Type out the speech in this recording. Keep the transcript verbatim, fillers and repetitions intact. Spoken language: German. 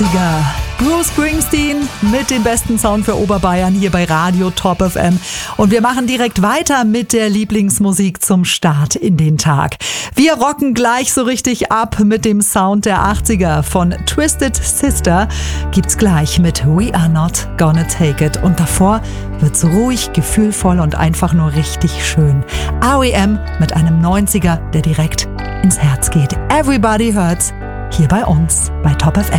achtziger. Bruce Springsteen mit dem besten Sound für Oberbayern hier bei Radio Top F M. Und wir machen direkt weiter mit der Lieblingsmusik zum Start in den Tag. Wir rocken gleich so richtig ab mit dem Sound der achtziger. Von Twisted Sister gibt's gleich mit We Are Not Gonna Take It. Und davor wird's ruhig, gefühlvoll und einfach nur richtig schön. R E M mit einem neunziger, der direkt ins Herz geht. Everybody Hurts hier bei uns bei Top F M.